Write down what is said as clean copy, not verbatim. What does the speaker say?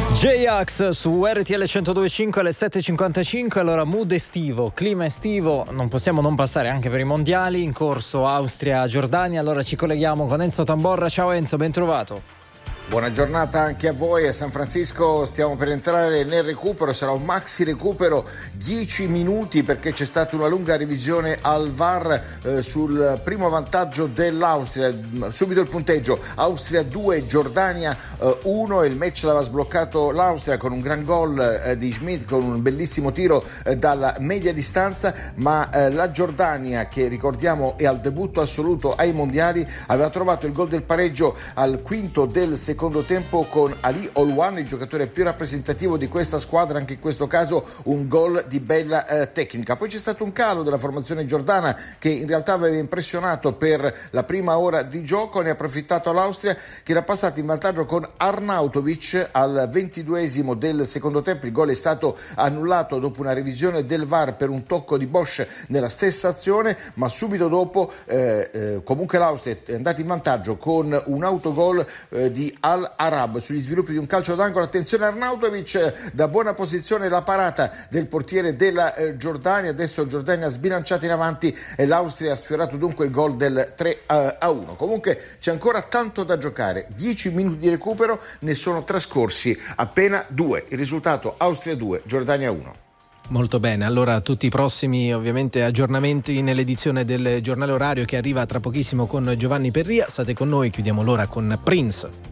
J-Ax su RTL 102.5 alle 7.55. Allora, mood estivo, clima estivo, non possiamo non passare anche per i mondiali in corso Austria-Giordania. Allora ci colleghiamo con Enzo Tamborra. Ciao Enzo, ben trovato. Buona giornata anche a voi. A San Francisco stiamo per entrare nel recupero, sarà un maxi recupero, 10 minuti, perché c'è stata una lunga revisione al VAR sul primo vantaggio dell'Austria. Subito il punteggio: Austria 2, Giordania 1. Il match l'aveva sbloccato l'Austria con un gran gol di Schmidt, con un bellissimo tiro dalla media distanza, ma la Giordania, che ricordiamo è al debutto assoluto ai mondiali, aveva trovato il gol del pareggio al quinto del secondo tempo con Ali Olwan, il giocatore più rappresentativo di questa squadra, anche in questo caso un gol di bella tecnica. Poi c'è stato un calo della formazione giordana, che in realtà aveva impressionato per la prima ora di gioco. Ne ha approfittato l'Austria, che era passata in vantaggio con Arnautovic al 22esimo del secondo tempo. Il gol è stato annullato dopo una revisione del VAR per un tocco di Bosch nella stessa azione, ma subito dopo comunque l'Austria è andata in vantaggio con un autogol di Al-Arab sugli sviluppi di un calcio d'angolo. Attenzione, Arnautovic da buona posizione, la parata del portiere della Giordania. Adesso Giordania sbilanciata in avanti e l'Austria ha sfiorato dunque il gol del 3-1. Comunque c'è ancora tanto da giocare, 10 minuti di recupero, ne sono trascorsi appena 2. Il risultato: Austria 2, Giordania 1. Molto bene, allora tutti i prossimi ovviamente aggiornamenti nell'edizione del giornale orario che arriva tra pochissimo con Giovanni Perria. State con noi, chiudiamo l'ora con Prince.